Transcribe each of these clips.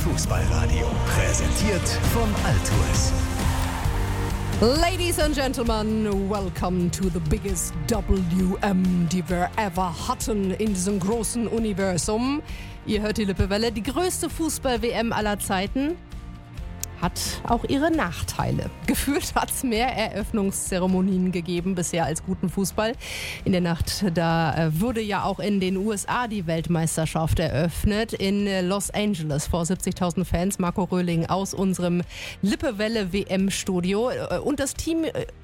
Fußballradio. Präsentiert von Altours. Ladies and gentlemen, welcome to the biggest WM, die wir ever hatten in diesem großen Universum. Ihr hört die Lippewelle, die größte Fußball-WM aller Zeiten. Hat auch ihre Nachteile. Gefühlt hat es mehr Eröffnungszeremonien gegeben bisher als guten Fußball. In der Nacht, da wurde ja auch in den USA die Weltmeisterschaft eröffnet. In Los Angeles vor 70.000 Fans. Marco Röhling aus unserem Lippewelle-WM-Studio. Und das Team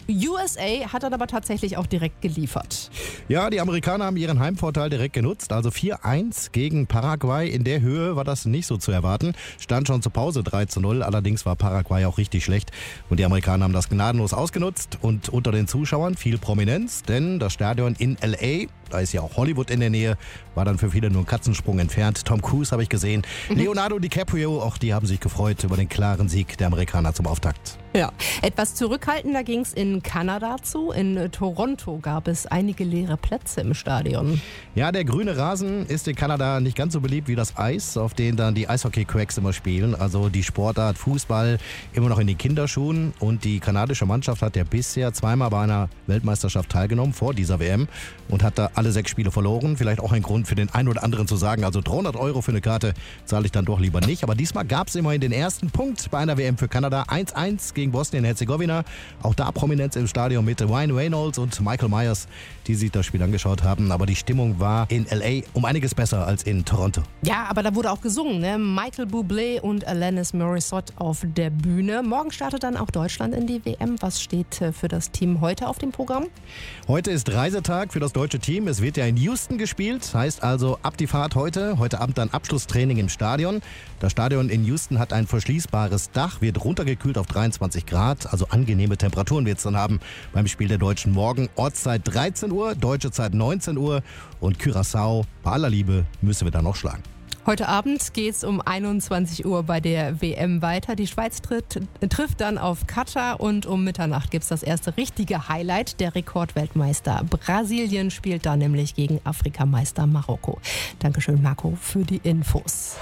USA hat dann aber tatsächlich auch direkt geliefert. Ja, die Amerikaner haben ihren Heimvorteil direkt genutzt. Also 4-1 gegen Paraguay. In der Höhe war das nicht so zu erwarten. Stand schon zur Pause 3-0. Allerdings war Paraguay auch richtig schlecht. Und die Amerikaner haben das gnadenlos ausgenutzt. Und unter den Zuschauern viel Prominenz. Denn das Stadion in L.A., da ist ja auch Hollywood in der Nähe, war dann für viele nur ein Katzensprung entfernt. Tom Cruise habe ich gesehen. Leonardo DiCaprio, auch die haben sich gefreut über den klaren Sieg der Amerikaner zum Auftakt. Ja, etwas zurückhaltender ging es in Kanada zu. In Toronto gab es einige leere Plätze im Stadion. Ja, der grüne Rasen ist in Kanada nicht ganz so beliebt wie das Eis, auf dem dann die Eishockey-Cracks immer spielen. Also die Sportart Fußball immer noch in den Kinderschuhen. Und die kanadische Mannschaft hat ja bisher zweimal bei einer Weltmeisterschaft teilgenommen vor dieser WM und hat da alle 6 Spiele verloren. Vielleicht auch ein Grund für den einen oder anderen zu sagen, also 300 € für eine Karte zahle ich dann doch lieber nicht. Aber diesmal gab es immerhin den ersten Punkt bei einer WM für Kanada. 1-1 gegen Bosnien-Herzegowina. Auch da Prominenz im Stadion mit Ryan Reynolds und Michael Myers, die sich das Spiel angeschaut haben. Aber die Stimmung war in L.A. um einiges besser als in Toronto. Ja, aber da wurde auch gesungen, ne? Michael Bublé und Alanis Morissette auf der Bühne. Morgen startet dann auch Deutschland in die WM. Was steht für das Team heute auf dem Programm? Heute ist Reisetag für das deutsche Team. Es wird ja in Houston gespielt. Heißt also ab die Fahrt heute. Heute Abend dann Abschlusstraining im Stadion. Das Stadion in Houston hat ein verschließbares Dach, wird runtergekühlt auf 23 Grad. Also angenehme Temperaturen wird es dann haben beim Spiel der Deutschen morgen. Ortszeit 13 Uhr, deutsche Zeit 19 Uhr. Und Curaçao, bei aller Liebe, müssen wir da noch schlagen. Heute Abend geht es um 21 Uhr bei der WM weiter. Die Schweiz trifft dann auf Katar und um Mitternacht gibt es das erste richtige Highlight. Der Rekordweltmeister Brasilien spielt da nämlich gegen Afrikameister Marokko. Dankeschön, Marco, für die Infos.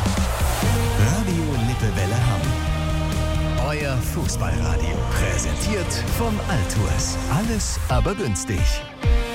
Radio Lippewelle Hamm. Euer Fußballradio. Präsentiert von Altours. Alles aber günstig.